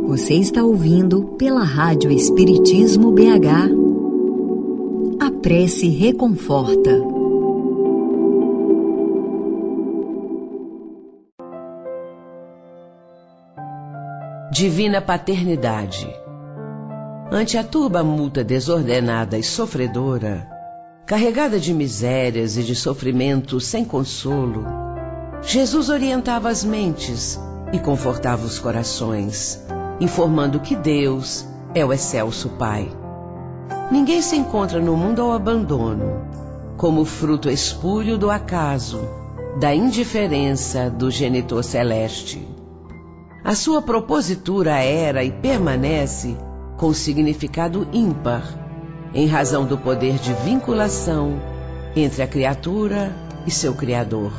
Você está ouvindo pela Rádio Espiritismo BH. A prece reconforta. Divina Paternidade. Ante a turba multa desordenada e sofredora, carregada de misérias e de sofrimentos sem consolo, Jesus orientava as mentes e confortava os corações, informando que Deus é o excelso Pai. Ninguém se encontra no mundo ao abandono, como fruto espúrio do acaso, da indiferença do genitor celeste. A sua propositura era e permanece com significado ímpar, em razão do poder de vinculação entre a criatura e seu Criador.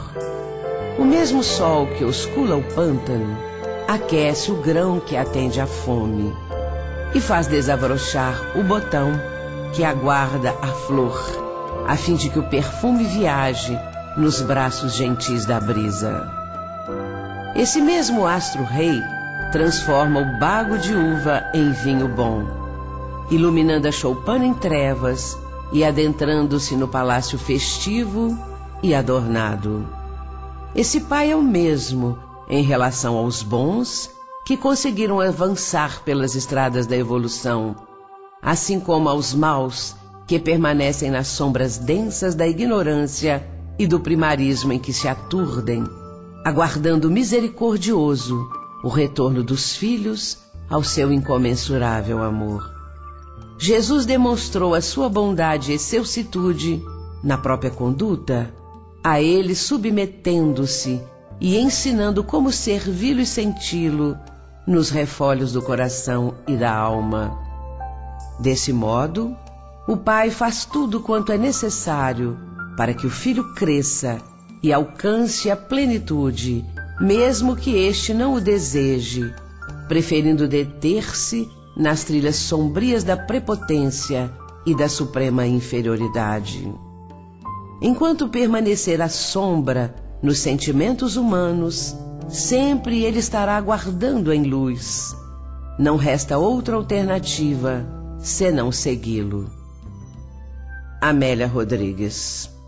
O mesmo sol que oscula o pântano aquece o grão que atende à fome e faz desabrochar o botão que aguarda a flor, a fim de que o perfume viaje nos braços gentis da brisa. Esse mesmo astro-rei transforma o bago de uva em vinho bom, iluminando a choupana em trevas e adentrando-se no palácio festivo e adornado. Esse Pai é o mesmo em relação aos bons que conseguiram avançar pelas estradas da evolução, assim como aos maus que permanecem nas sombras densas da ignorância e do primarismo em que se aturdem, aguardando misericordioso o retorno dos filhos ao seu incomensurável amor. Jesus demonstrou a sua bondade e excelsitude na própria conduta, a ele submetendo-se e ensinando como servi-lo e senti-lo nos refolhos do coração e da alma. Desse modo, o Pai faz tudo quanto é necessário para que o filho cresça e alcance a plenitude, mesmo que este não o deseje, preferindo deter-se nas trilhas sombrias da prepotência e da suprema inferioridade. Enquanto permanecer à sombra nos sentimentos humanos, sempre ele estará aguardando em luz. Não resta outra alternativa senão segui-lo. Amélia Rodrigues.